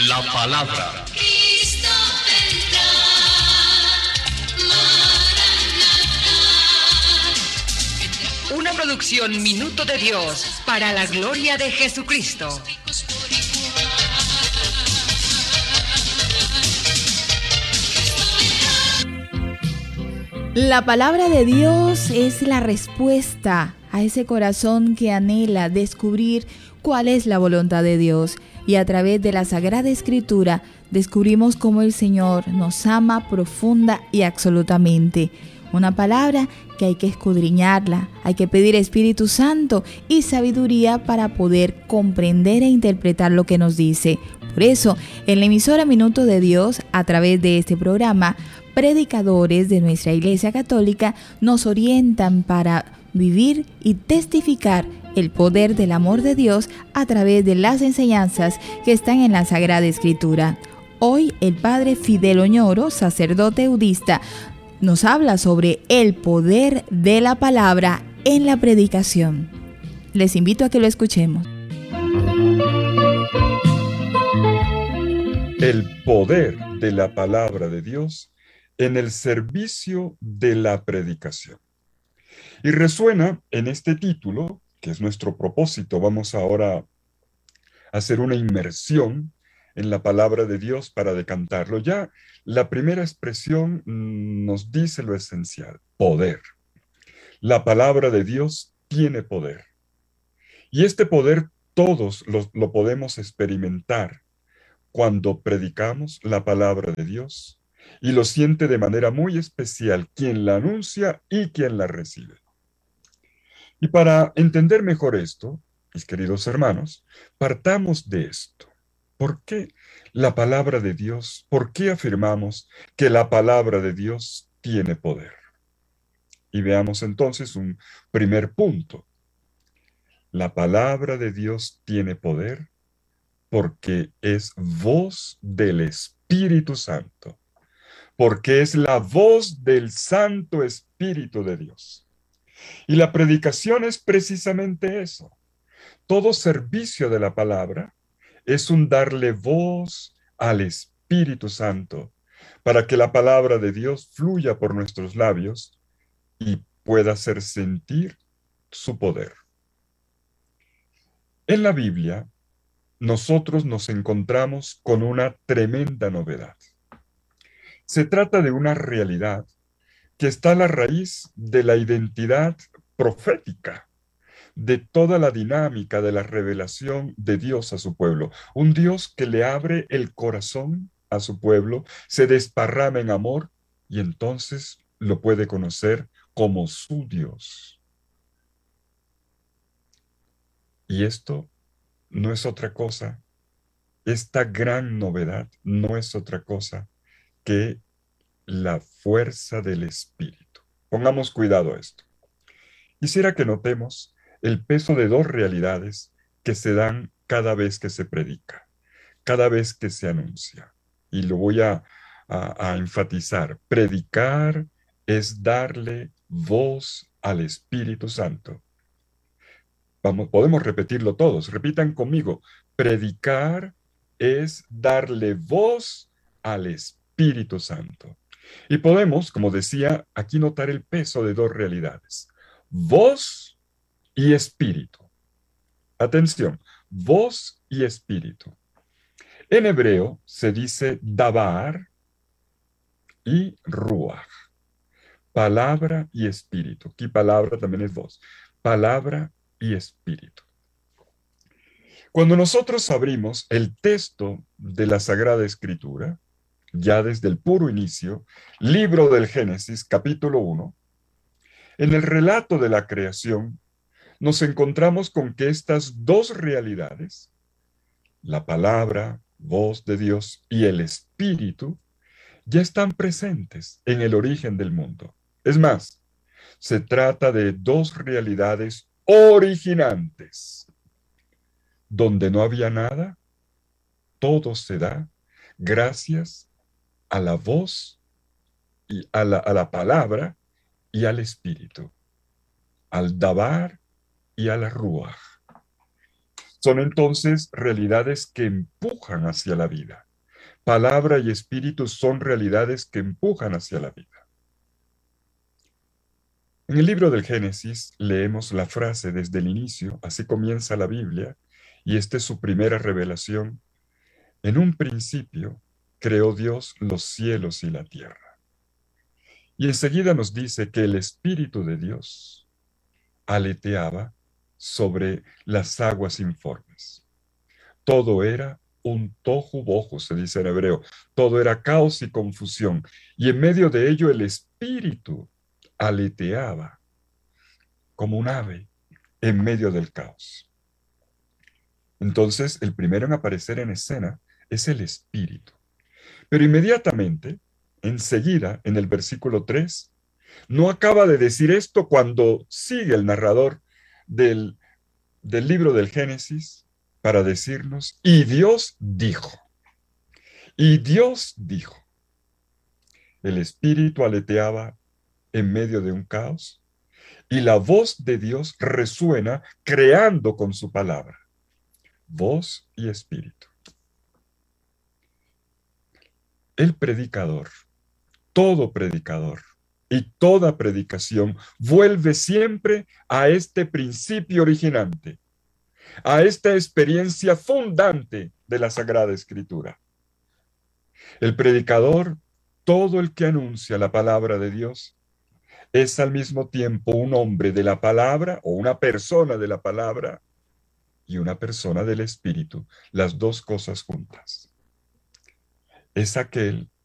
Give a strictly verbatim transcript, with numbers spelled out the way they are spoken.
la palabra. Cristo vendrá, Maranatha. Una producción Minuto de Dios para la gloria de Jesucristo. La palabra de Dios es la respuesta a ese corazón que anhela descubrir cuál es la voluntad de Dios. Y a través de la Sagrada Escritura descubrimos cómo el Señor nos ama profunda y absolutamente. Una palabra que hay que escudriñarla, hay que pedir Espíritu Santo y sabiduría para poder comprender e interpretar lo que nos dice. Por eso, en la emisora Minuto de Dios, a través de este programa, predicadores de nuestra Iglesia Católica nos orientan para vivir y testificar el poder del amor de Dios a través de las enseñanzas que están en la Sagrada Escritura. Hoy el Padre Fidel Oñoro, sacerdote eudista, nos habla sobre el poder de la palabra en la predicación. Les invito a que lo escuchemos. El poder de la palabra de Dios en el servicio de la predicación. Y resuena en este título, que es nuestro propósito. Vamos ahora a hacer una inmersión en la palabra de Dios para decantarlo. Ya la primera expresión nos dice lo esencial: poder. La palabra de Dios tiene poder. Y este poder todos lo, lo podemos experimentar cuando predicamos la palabra de Dios, y lo siente de manera muy especial quien la anuncia y quien la recibe. Y para entender mejor esto, mis queridos hermanos, partamos de esto. ¿Por qué la palabra de Dios? ¿Por qué afirmamos que la palabra de Dios tiene poder? Y veamos entonces un primer punto. La palabra de Dios tiene poder porque es voz del Espíritu Santo, porque es la voz del Santo Espíritu de Dios. Y la predicación es precisamente eso. Todo servicio de la palabra es un darle voz al Espíritu Santo para que la palabra de Dios fluya por nuestros labios y pueda hacer sentir su poder. En la Biblia, nosotros nos encontramos con una tremenda novedad. Se trata de una realidad que está a la raíz de la identidad profética, de toda la dinámica de la revelación de Dios a su pueblo. Un Dios que le abre el corazón a su pueblo, se desparrama en amor y entonces lo puede conocer como su Dios. Y esto no es otra cosa, esta gran novedad no es otra cosa que la fuerza del Espíritu. Pongamos cuidado a esto. Quisiera que notemos el peso de dos realidades que se dan cada vez que se predica, cada vez que se anuncia. Y lo voy a, a, a enfatizar. Predicar es darle voz al Espíritu Santo. Vamos, podemos repetirlo todos. Repitan conmigo. Predicar es darle voz al Espíritu Santo. Y podemos, como decía, aquí notar el peso de dos realidades: voz y espíritu. Atención, voz y espíritu. En hebreo se dice dabar y ruach. Palabra y espíritu. Aquí palabra también es voz. Palabra y espíritu. Cuando nosotros abrimos el texto de la Sagrada Escritura, ya desde el puro inicio, libro del Génesis, capítulo uno, en el relato de la creación, nos encontramos con que estas dos realidades, la palabra, voz de Dios, y el espíritu, ya están presentes en el origen del mundo. Es más, se trata de dos realidades originantes. Donde no había nada, todo se da gracias a la voz y a la, a la palabra y al espíritu, al dabar y a la ruaj. Son entonces realidades que empujan hacia la vida. Palabra y espíritu son realidades que empujan hacia la vida. En el libro del Génesis leemos la frase desde el inicio, así comienza la Biblia, y esta es su primera revelación. En un principio creó Dios los cielos y la tierra. Y enseguida nos dice que el Espíritu de Dios aleteaba sobre las aguas informes. Todo era un tohu bohu, se dice en hebreo. Todo era caos y confusión. Y en medio de ello el Espíritu aleteaba como un ave en medio del caos. Entonces, el primero en aparecer en escena es el Espíritu. Pero inmediatamente, enseguida, en el versículo tres, no acaba de decir esto cuando sigue el narrador del, del libro del Génesis para decirnos, y Dios dijo, y Dios dijo. El Espíritu aleteaba en medio de un caos y la voz de Dios resuena creando con su palabra. Voz y espíritu. El predicador, todo predicador y toda predicación vuelve siempre a este principio originante, a esta experiencia fundante de la Sagrada Escritura. El predicador, todo el que anuncia la palabra de Dios, es al mismo tiempo un hombre de la palabra o una persona de la palabra y una persona del espíritu, las dos cosas juntas. Es aquel